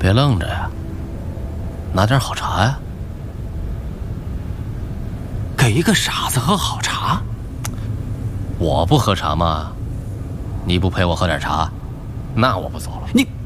别愣着呀，拿点好茶呀。 给一个傻子喝好茶？ 我不喝茶吗？你不陪我喝点茶，那我不走了。 你。